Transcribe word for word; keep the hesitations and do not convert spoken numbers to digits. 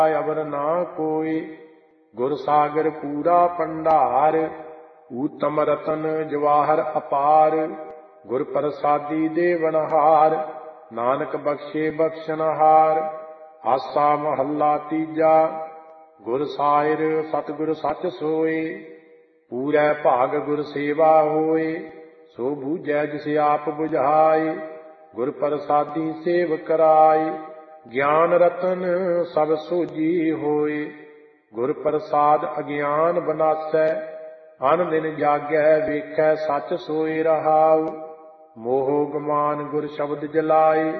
ਅਵਰ ਨਾ ਕੋਈ। ਗੁਰ ਸਾਗਰ ਪੂਰਾ ਭੰਡਾਰ, ਊਤਮ ਰਤਨ ਜਵਾਹਰ ਅਪਾਰ। ਗੁਰ ਪ੍ਰਸਾਦੀ ਦੇਵਨਹਾਰ, ਨਾਨਕ ਬਖਸ਼ੇ ਬਖਸ਼ਨਹਾਰ। ਆਸਾ ਮਹੱਲਾ ਤੀਜਾ। ਗੁਰ ਸਾਇਰ ਸਤਿਗੁਰ ਸੱਚ ਸੋਏ, ਪੂਰੈ ਭਾਗ ਗੁਰ ਸੇਵਾ ਹੋਏ। ਸੋ ਬੂਝੈ ਜਿਸ ਆਪ ਬੁਝਾਏ, ਗੁਰ ਪ੍ਰਸਾਦੀ ਸੇਵ ਕਰਾਏ। ਗਿਆਨ ਰਤਨ ਸਭ ਸੋਜੀ ਹੋਏ, ਗੁਰ ਪ੍ਰਸਾਦ ਅਗਿਆਨ ਬਨਾਸੈ। ਅਨ ਦਿਨ ਜਾਗੈ ਵੇਖੈ ਸੱਚ ਸੋਏ ਰਹਾਉ। ਮੋਹ ਗਮਾਨ ਗੁਰ ਸ਼ਬਦ ਜਲਾਏ,